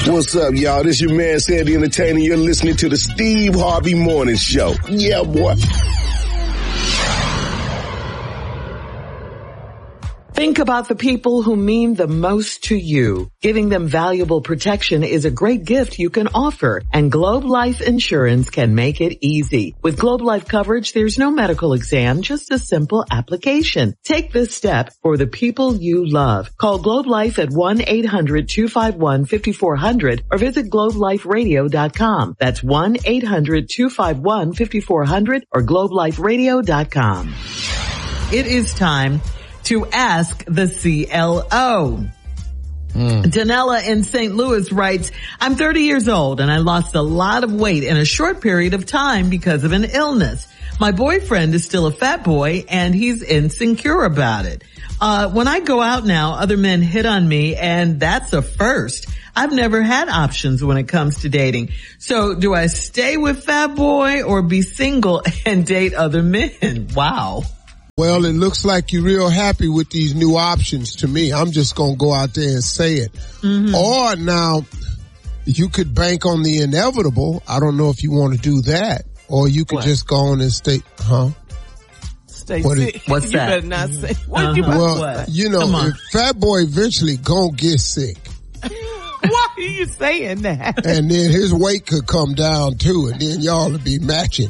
What's up, y'all? This your man, Sandy Entertainer. You're listening to the Steve Harvey Morning Show. Yeah, boy. Think about the people who mean the most to you. Giving them valuable protection is a great gift you can offer, and Globe Life Insurance can make it easy. With Globe Life coverage, there's no medical exam, just a simple application. Take this step for the people you love. Call Globe Life at 1-800-251-5400 or visit globeliferadio.com. That's 1-800-251-5400 or globeliferadio.com. It is time to ask the CLO. Danella in St. Louis writes, I'm 30 years old and I lost a lot of weight in a short period of time because of an illness. My boyfriend is still a fat boy and he's insecure about it. When I go out now, other men hit on me and that's a first. I've never had options when it comes to dating. So do I stay with fat boy or be single and date other men? Wow. Well, it looks like you're real happy with these new options to me. I'm just going to go out there and say it. Mm-hmm. Or now, you could bank on the inevitable. I don't know if you want to do that. Or you could just go on and stay, Stay sick. What's that? You better not say. What? You know, if fat boy eventually gonna get sick. Why are you saying that? And then his weight could come down too, and then y'all will be matching.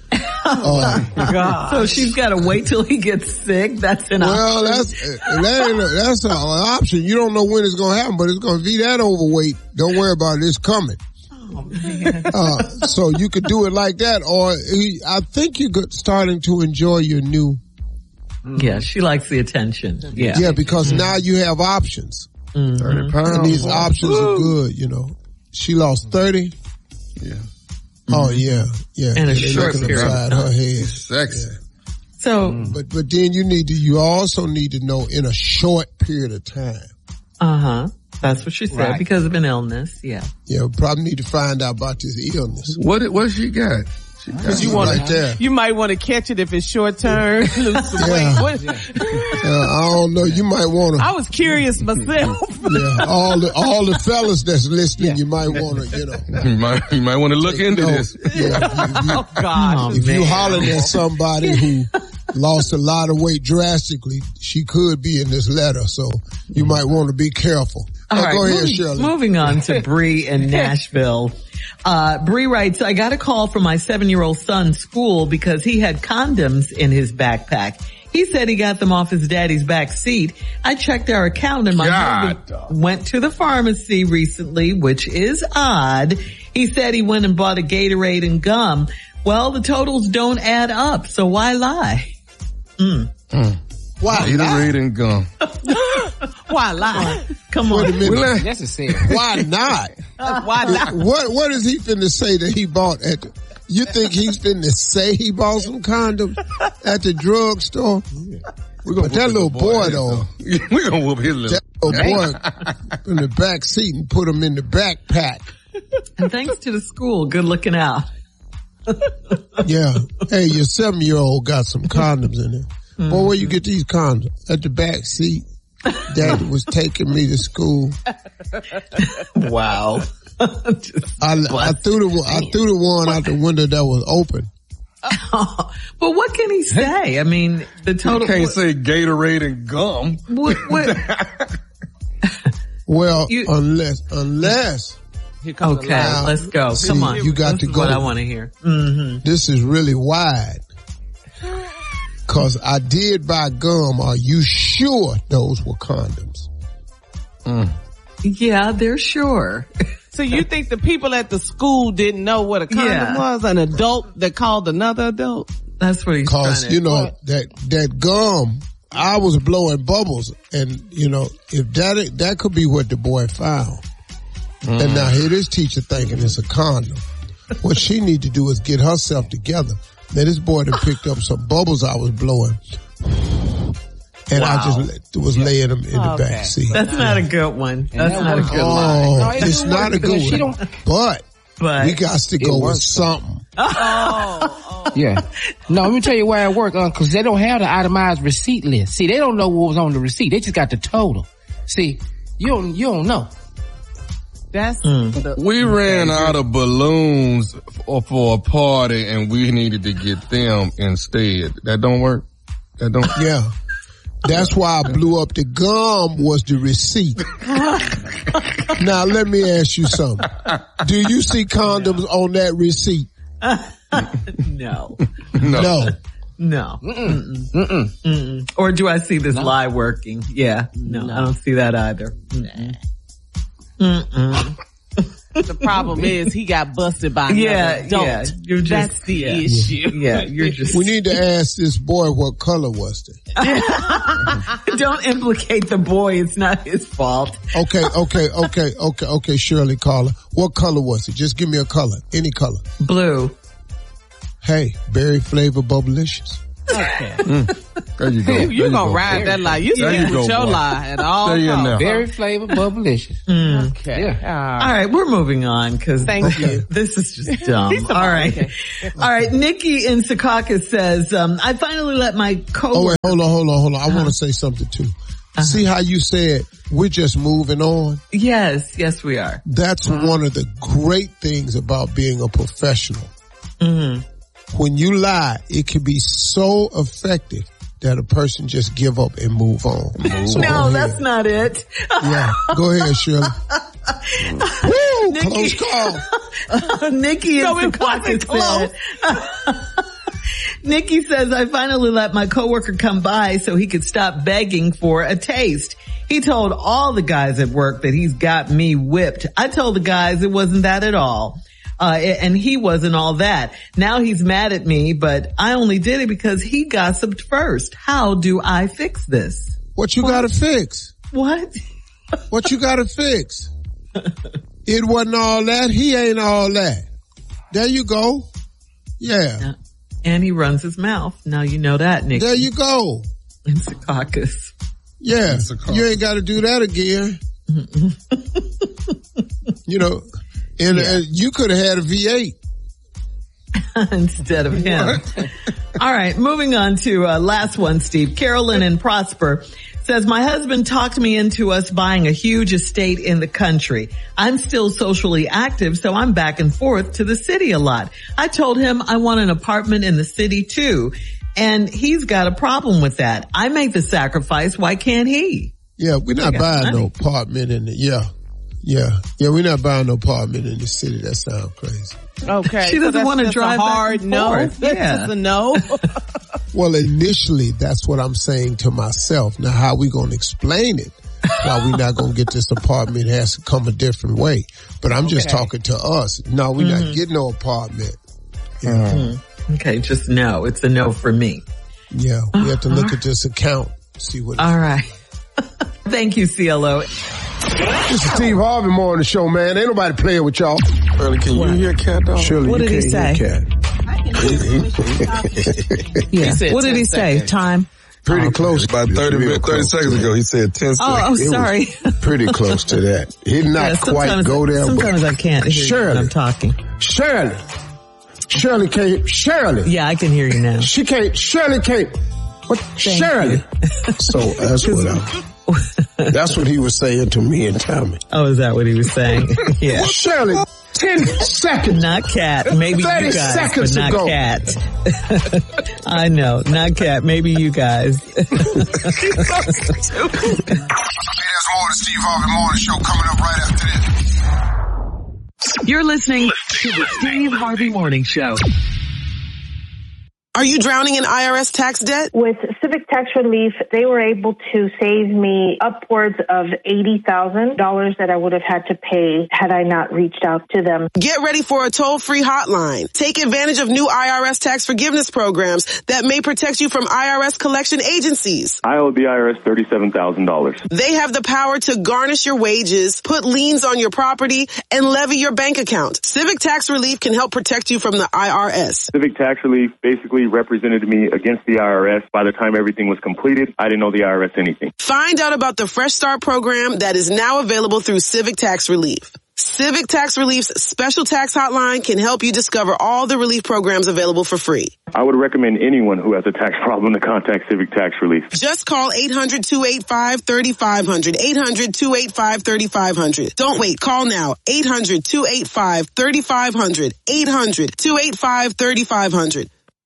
God. So she's got to wait till he gets sick. That's an option. Well, that's an option. You don't know when it's going to happen, but it's going to be that overweight. Don't worry about it. It's coming. Oh, man. So you could do it like that, or I think you're starting to enjoy your new. Yeah, she likes the attention. Yeah, because now you have options. 30 pounds. And these options are good, you know. She lost 30. Yeah. Oh, yeah. In a short period. Her head. Sexy. Yeah. So. But then you also need to know in a short period of time. That's what she said, because of an illness. Yeah. Yeah, we probably need to find out about this illness. What she got? You might want to catch it if it's short term. Lose some weight. I don't know. You might want to. I was curious myself. All the fellas that's listening, you might want to, you might want to look into this. Oh God! If you hollering at somebody who lost a lot of weight drastically, she could be in this letter, so you might want to be careful. All right, go ahead, Shirley. Moving on to Bree in Nashville. Bree writes, I got a call from my 7-year-old son's school because he had condoms in his backpack. He said he got them off his daddy's back seat. I checked our account and my husband went to the pharmacy recently, which is odd. He said he went and bought a Gatorade and gum. Well, the totals don't add up, so why lie? Why Gatorade and gum. Why lie? Come on. Wait a minute. Necessary. Why not? Why not? What is he finna say that he bought at the, you think he's finna say he bought some condoms at the drugstore? But that little boy though. We're gonna whoop his little boy in the back seat and put him in the backpack. And thanks to the school, good looking out. Yeah. Hey, your 7-year-old got some condoms in there. Boy, where you get these condoms? At the back seat. Daddy was taking me to school. Wow. I threw the one out the window that was open. But what can he say? I mean, the total. You can't say Gatorade and gum. What? Well, unless. Okay, let's go. Come on. You got to go. What I want to hear. This is really wide. Cause I did buy gum. Are you sure those were condoms? Yeah, they're sure. So you think the people at the school didn't know what a condom was? An adult that called another adult? That's what he's trying to. Cause, you know, that gum, I was blowing bubbles, and, you know, if that could be what the boy found. And now here this teacher thinking it's a condom. What she need to do is get herself together. Now this boy done picked up some bubbles I was blowing. And I just was laying them in the back seat. That's not a good one. That's not a good line. line. It's not a good one. But we got to go with something. Yeah. No, let me tell you why it worked, cause they don't have the itemized receipt list. See, they don't know what was on the receipt. They just got the total. See, you don't know. We ran out of balloons for a party and we needed to get them instead. That don't work? Yeah. That's why I blew up the gum was the receipt. Now let me ask you something. Do you see condoms on that receipt? No. No. Or do I see this lie working? Yeah. No, I don't see that either. The problem is he got busted by another adult. Yeah. That's the issue. Yeah, you're just... We need to ask this boy what color was it. Don't implicate the boy. It's not his fault. Okay, Shirley Caller. What color was it? Just give me a color. Any color. Blue. Hey, berry flavor Bubblicious. Okay. There you go. You gonna ride that lie. You stick with your lie at all times. Berry flavor Bubblicious. Okay. Yeah. All right, we're moving on because Thank you. This is just dumb. All right. Okay. All right, Nikki in Secaucus says, I finally let my coworker... Oh, wait, hold on. I want to say something too. See how you said we're just moving on? Yes, we are. That's one of the great things about being a professional. Mm-hmm. When you lie, it can be so effective that a person just give up and move on. No, that's not it. Yeah, go ahead, Shirley. Woo, Nikki, close call. Nikki in Secaucus said... Nikki says, I finally let my coworker come by so he could stop begging for a taste. He told all the guys at work that he's got me whipped. I told the guys it wasn't that at all. And he wasn't all that. Now he's mad at me, but I only did it because he gossiped first. How do I fix this? What you gotta fix? What? What you gotta fix? It wasn't all that. He ain't all that. There you go. Yeah. And he runs his mouth. Now you know that, Nikki. There you go. In Secaucus. Yeah. You ain't gotta do that again. You know. And you could have had a V8 instead of him. All right, moving on to last one, Steve. Carolyn in Prosper says, my husband talked me into us buying a huge estate in the country. I'm still socially active, so I'm back and forth to the city a lot. I told him I want an apartment in the city too, and he's got a problem with that. I make the sacrifice. Why can't he? Yeah, we're not buying no apartment in the, Yeah, we're not buying no apartment in the city. That sounds crazy. Okay. She doesn't want to drive a hard no. Yeah. That's just a no. Well, initially, that's what I'm saying to myself. Now, how we going to explain it? Why we not going to get this apartment has to come a different way. But I'm just talking to us. No, we're not getting no apartment. Yeah. Okay, just no. It's a no for me. Yeah, we have to look at this account, see what all right. Thank you, CLO. This is Steve Harvey Morning Show, man. Ain't nobody playing with y'all. Shirley, can you hear Cat dog? Shirley, what did he say? What did he say? Time? Pretty close. About 30 seconds ago, he said 10 seconds. Oh, sorry. Pretty close to that. He did not quite go there. Sometimes I can't hear you when I'm talking. Shirley can't. Shirley. Yeah, I can hear you now. Shirley can't. What? Shirley. So that's what he was saying to me and Tommy. Oh, is that what he was saying? Yeah. Shirley, 10 seconds. Not Cat. Maybe 30 you guys, seconds but not ago. Cat. I know. Not Cat. Maybe you guys. There's more of the Steve Harvey Morning Show coming up right after this. You're listening to the Steve Harvey Morning Show. Are you drowning in IRS tax debt? With Civic Tax Relief, they were able to save me upwards of $80,000 that I would have had to pay had I not reached out to them. Get ready for a toll-free hotline. Take advantage of new IRS tax forgiveness programs that may protect you from IRS collection agencies. I owe the IRS $37,000. They have the power to garnish your wages, put liens on your property, and levy your bank account. Civic Tax Relief can help protect you from the IRS. Civic Tax Relief basically represented me against the IRS. By the time everything was completed, I didn't owe the IRS anything. Find out about the Fresh Start program that is now available through Civic Tax Relief. Civic Tax Relief's special tax hotline can help you discover all the relief programs available for free. I would recommend anyone who has a tax problem to contact Civic Tax Relief. Just call 800-285-3500. 800-285-3500. Don't wait. Call now. 800-285-3500. 800-285-3500.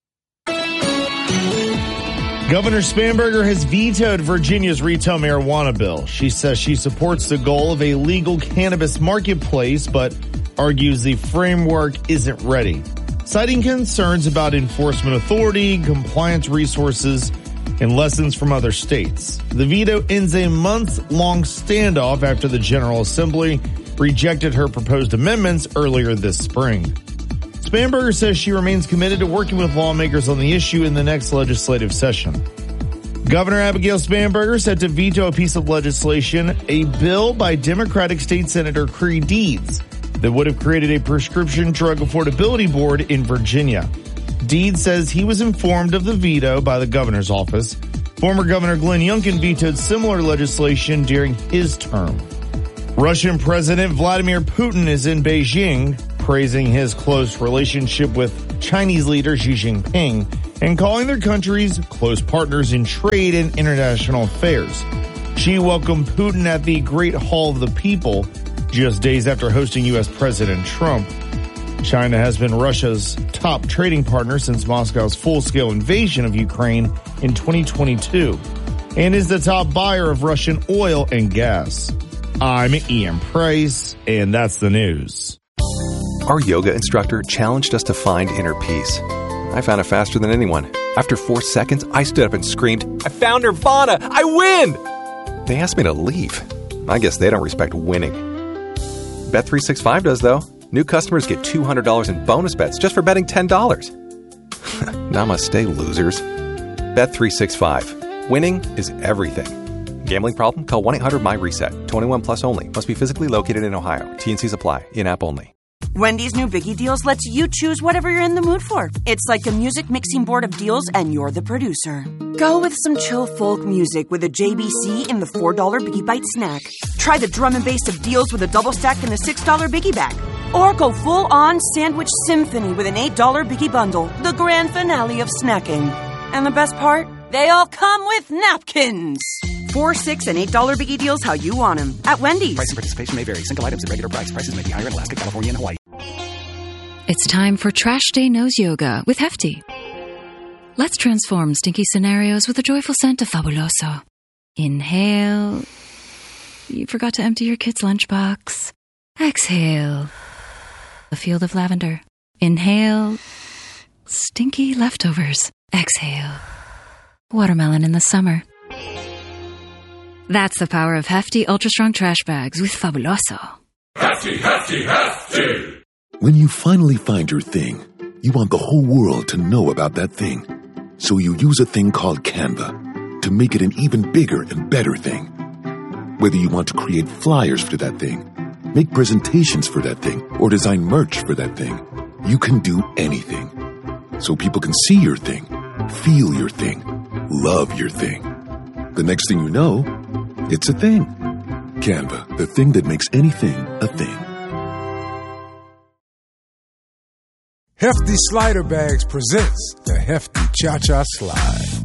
Governor Spanberger has vetoed Virginia's retail marijuana bill. She says she supports the goal of a legal cannabis marketplace, but argues the framework isn't ready, citing concerns about enforcement authority, compliance resources, and lessons from other states. The veto ends a months-long standoff after the General Assembly rejected her proposed amendments earlier this spring. Spanberger says she remains committed to working with lawmakers on the issue in the next legislative session. Governor Abigail Spanberger set to veto a piece of legislation, a bill by Democratic State Senator Creed Deeds, that would have created a prescription drug affordability board in Virginia. Deeds says he was informed of the veto by the governor's office. Former Governor Glenn Youngkin vetoed similar legislation during his term. Russian President Vladimir Putin is in Beijing, praising his close relationship with Chinese leader Xi Jinping and calling their countries close partners in trade and international affairs. Xi welcomed Putin at the Great Hall of the People just days after hosting U.S. President Trump. China has been Russia's top trading partner since Moscow's full-scale invasion of Ukraine in 2022 and is the top buyer of Russian oil and gas. I'm Ian Price, and that's the news. Our yoga instructor challenged us to find inner peace. I found it faster than anyone. After 4 seconds, I stood up and screamed, "I found Nirvana! I win!" They asked me to leave. I guess they don't respect winning. Bet365 does, though. New customers get $200 in bonus bets just for betting $10. Namaste, losers. Bet365. Winning is everything. Gambling problem? Call 1-800-MY-RESET. 21 plus only. Must be physically located in Ohio. T&Cs apply. In-app only. Wendy's new Biggie Deals lets you choose whatever you're in the mood for. It's like a music mixing board of deals, and you're the producer. Go with some chill folk music with a JBC in the $4 Biggie Bite snack. Try the drum and bass of deals with a double stack in the $6 Biggie Bag. Or go full-on sandwich symphony with an $8 Biggie Bundle, the grand finale of snacking. And the best part? They all come with napkins. $4, $6, and $8 Biggie Deals how you want them at Wendy's. Price and participation may vary. Single items at regular price. Prices may be higher in Alaska, California, and Hawaii. It's time for Trash Day Nose Yoga with Hefty. Let's transform stinky scenarios with a joyful scent of Fabuloso. Inhale. You forgot to empty your kid's lunchbox. Exhale. A field of lavender. Inhale. Stinky leftovers. Exhale. Watermelon in the summer. That's the power of Hefty Ultra Strong Trash Bags with Fabuloso. Hefty, Hefty, Hefty! When you finally find your thing, you want the whole world to know about that thing. So you use a thing called Canva to make it an even bigger and better thing. Whether you want to create flyers for that thing, make presentations for that thing, or design merch for that thing, you can do anything. So people can see your thing, feel your thing, love your thing. The next thing you know, it's a thing. Canva, the thing that makes anything a thing. Hefty Slider Bags presents the Hefty Cha-Cha Slide.